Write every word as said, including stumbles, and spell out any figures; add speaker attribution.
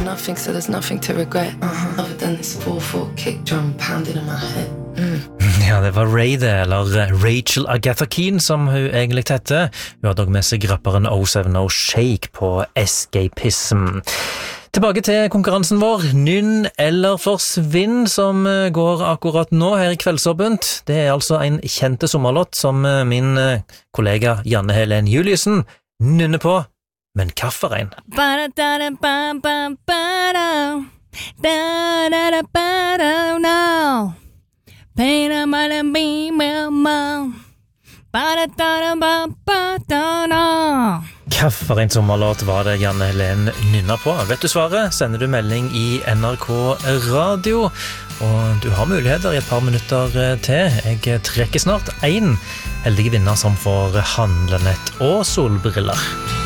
Speaker 1: nothing, so there's nothing to regret. Uh-huh. Other than this four four kick drum pounding in my head. Mm.
Speaker 2: Ja, det var Ray det, eller Rachel Agatha Keane som hun egentlig heter. Hun har dog med seg rapperen oh seven oh Shake på Escapism. Tilbake til konkurransen vår, Nynn eller forsvinn, som går akkurat nå her i Kveldsåpent. Det er altså en kjente sommerlåt som min kollega Janne Helen Juliussen nynner på, men kafferein. Kafferein sommerlåt var det Janne Helen nynner på. Vet du svaret? Sender du melding i N R K Radio, og du har muligheter i et par minutter til. Jeg trekker snart en heldige vinner som får handlenett og solbriller.